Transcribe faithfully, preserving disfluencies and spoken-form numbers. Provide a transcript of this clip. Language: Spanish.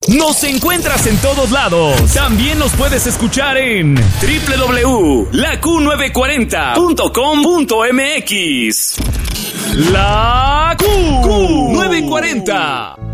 Nos encuentras en todos lados. También nos puedes escuchar en doble u doble u doble u punto la Q novecientos cuarenta punto com punto m x. La Q, Q novecientos cuarenta.